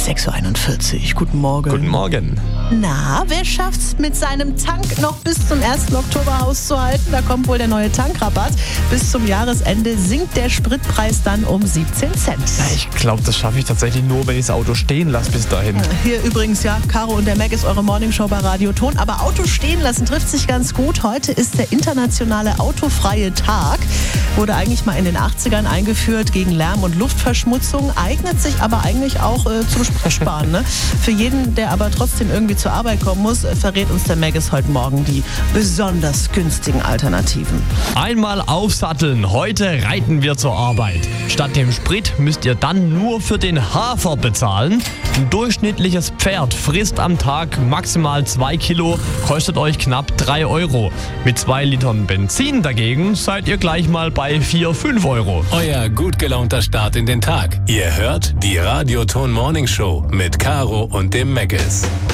6.41 Uhr. Guten Morgen. Guten Morgen. Na, wer schafft's mit seinem Tank noch bis zum 1. Oktober auszuhalten? Da kommt wohl der neue Tankrabatt. Bis zum Jahresende sinkt der Spritpreis dann um 17 Cent. Ja, ich glaube, das schaffe ich tatsächlich nur, wenn ich das Auto stehen lasse bis dahin. Hier übrigens, ja, Caro und der Mac ist eure Morningshow bei Radio Ton. Aber Auto stehen lassen trifft sich ganz gut. Heute ist der internationale autofreie Tag. Wurde eigentlich mal in den 80ern eingeführt gegen Lärm- und Luftverschmutzung. Eignet sich aber eigentlich auch zum Spritsparen. Ne? Für jeden, der aber trotzdem irgendwie zur Arbeit kommen muss, verrät uns der Maggis heute Morgen die besonders günstigen Alternativen. Einmal aufsatteln, heute reiten wir zur Arbeit. Statt dem Sprit müsst ihr dann nur für den Hafer bezahlen. Ein durchschnittliches Pferd frisst am Tag maximal 2 Kilo, kostet euch knapp 3 Euro. Mit 2 Litern Benzin dagegen seid ihr gleich mal bei 4-5 Euro. Euer gut gelaunter Start in den Tag. Ihr hört die Radio Ton Morning Show mit Caro und dem Maggis.